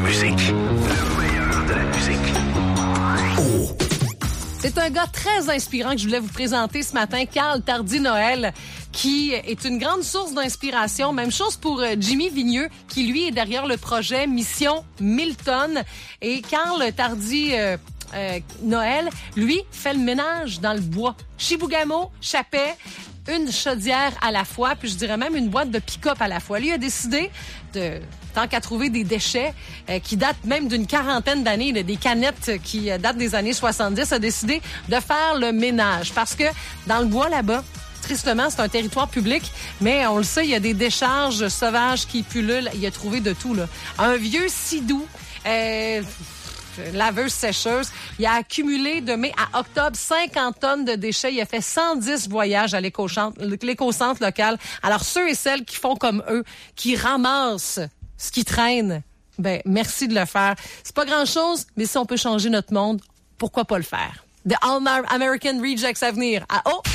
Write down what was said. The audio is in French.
musique. Le meilleur de la musique. Oh. C'est un gars très inspirant que je voulais vous présenter ce matin, Carl Tardy-Noël, qui est une grande source d'inspiration. Même chose pour Jimmy Vigneux, qui, lui, est derrière le projet Mission Milton. Et Carl Tardy-Noël, lui, fait le ménage dans le bois. Chibougamau, Chapet, une chaudière à la fois, puis je dirais même une boîte de pick-up à la fois. Lui a décidé tant qu'à trouver des déchets qui datent même d'une quarantaine d'années, des canettes qui datent des années 70, a décidé de faire le ménage. Parce que dans le bois là-bas, tristement, c'est un territoire public, mais on le sait, il y a des décharges sauvages qui pullulent. Il a trouvé de tout, là. Un vieux sidou, laveuse sécheuse. Il a accumulé de mai à octobre 50 tonnes de déchets. Il a fait 110 voyages à l'éco-centre local. Alors, ceux et celles qui font comme eux, qui ramassent ce qui traîne, ben merci de le faire. C'est pas grand-chose, mais si on peut changer notre monde, pourquoi pas le faire? The All American Rejects à venir. À